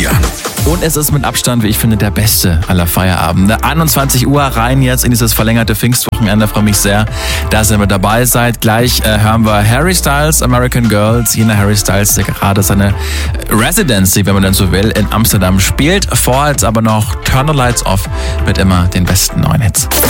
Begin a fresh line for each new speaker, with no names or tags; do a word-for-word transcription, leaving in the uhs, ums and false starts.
Florian.
Und es ist mit Abstand, wie ich finde, der beste aller Feierabende. einundzwanzig Uhr rein jetzt in dieses verlängerte Pfingstwochenende. Freue mich sehr, dass ihr mit dabei seid. Gleich äh, hören wir Harry Styles, American Girls. Jener Harry Styles, der gerade seine Residency, wenn man denn so will, in Amsterdam spielt. Vorher jetzt aber noch Turn the Lights Off mit immer den besten neuen Hits.